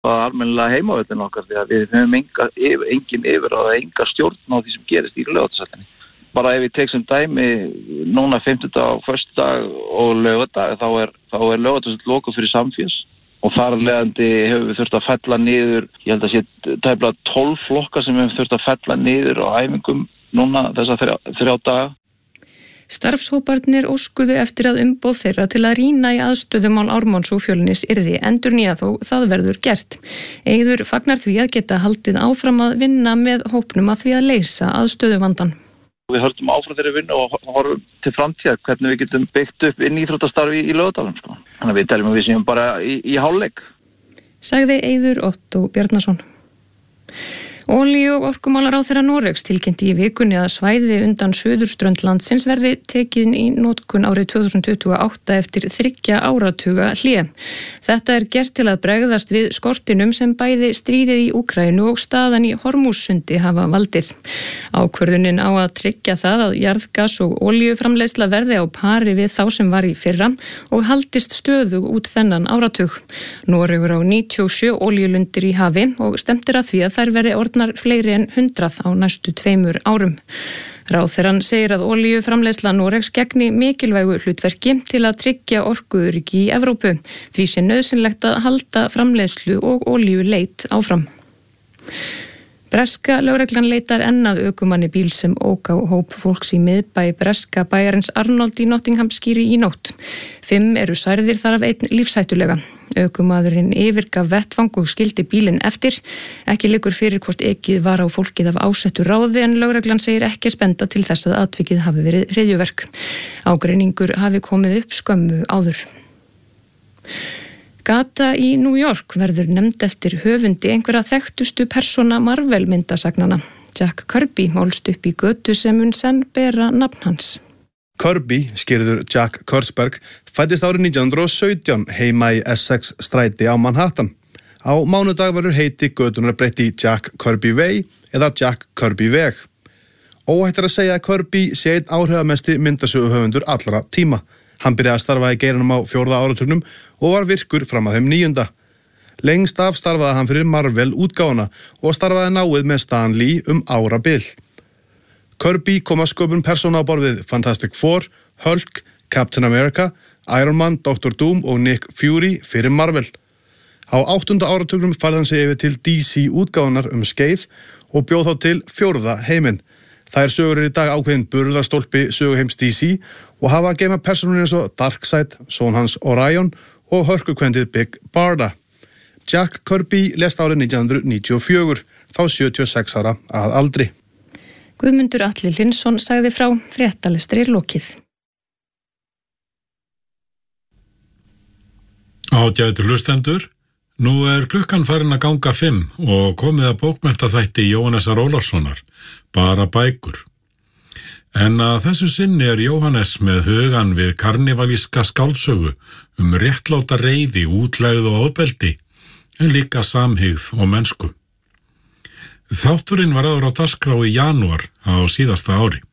almennilega heimavöllin okkar því að við höfum engin yfir og enga stjórn á því sem gerist í Laugardalshöllinni. Bara ef við teksum dæmi núna 50dag, föstudag og laugardag þá er Laugardalshöll lokuð fyrir samfés og þar af leiðandi hefur við þurft að fella niður, ég held að sé tæplega 12 flokka sem við hefum þurft að fella niður á æfingum núna þessa 3 daga. Starfshóparnir óskuðu eftir að umboð þeirra til að rýna í aðstöðumál Ármanns og Fjölnis yrði endurnýjað og það verður gert. Eiður fagnar því að geta haldið áfram að vinna með hópnum að því að leysa aðstöðuvandann. Við höldum áfram þeirri vinnu og horfum til framtíðar hvernig við getum byggt upp inn íþróttastarfi í Laugardalnum. Þannig að við teljum að við séum bara í hálfleik. Sagði Eiður Otto Bjarnason. Olíu- og orkumálaráðherra Noregs tilkynnti í vikunni að svæði undan suðurströnd landsins verði tekin í notkun árið 2028 eftir 3 áratuga hlé. Þetta er gert til að bregðast við skortinum sem bæði stríðið í Úkraínu og staðan í Hormússundi hafa valdið. Ákvörðunin á að tryggja það að jarðgas og olíuframleiðsla verði á pari við þá sem var í fyrra og haldist stöðug út þennan áratug. Noregur á 97 olíulundir í hafi og stefnir að því að þær verði orðnar fleiri en 100 á næstu 2 árum. Ráðherrann segir að olíuframleiðsla Noregs gegni mikilvægu hlutverki til að tryggja orkuöryggi í Evrópu, því sé nauðsynlegt að halda framleiðslu og olíuleit áfram. Breska lögreglan leitar enn að ökumanni bíl sem ók á hóp fólks í miðbæ breska bæjarins Arnold í Nottinghamshire í nótt. 5 eru særðir, þar af 1 lífshættulega. Ökumaðurinn yfirgaf vettvang og skildi bílinn eftir. Ekki liggur fyrir hvort ekið var á fólkið af ásettu ráði en lögreglan segir ekki spenda til þess að atvikið hafi verið hryðjuverk. Ágreiningur hafi komið upp skömmu áður. Gata í New York verður nefnd eftir höfundi einhverja þekktustu persóna Marvel myndasagnana. Jack Kirby ólst upp í götu sem mun senn bera nafn hans. Kirby, skýrður Jack Kurtzberg, fæddist árið 1917 heima í Essex stræti á Manhattan. Á mánudag verður heiti götunar breytt í Jack Kirby Way eða Jack Kirby veg. Óhætt er að segja að Kirby sé einn áhrifamesti myndasöguhöfundur allra tíma. Hann byrjaði að starfa í geiranum á 4. áratugnum og var virkur fram að þeim 9. Lengst af starfaði hann fyrir Marvel útgáfuna og starfaði náið með Stan Lee árabil. Kirby kom að sköpun persóna á borð við Fantastic Four, Hulk, Captain America, Iron Man, Dr. Doom og Nick Fury fyrir Marvel. Á 8. áratugnum færði hann sig yfir til DC útgáfunar skeið og bjóð þá til 4. heiminn. Þær sögur í dag ákveðin burðarstólpi söguheims DC og hafa að geyma persónur eins og Darkseid, son hans Orion og hörkukvendið Big Barda. Jack Kirby lést árið 1994, þá 76 ára að aldri. Guðmundur Atli Lindsson sagði frá, fréttalestri lokið. Ágætu hlustendur, nú er klukkan farin að ganga 5 og komið að bókmenntaþætti Jóhannesar Ólafssonar, bara bækur. En að þessu sinni er Jóhannes með hugan við karnivalíska skáldsögu réttláta reiði, útlegð og ofbeldi, en líka samhygð og mennsku. Þátturinn var áður á dagskrá í janúar á síðasta ári.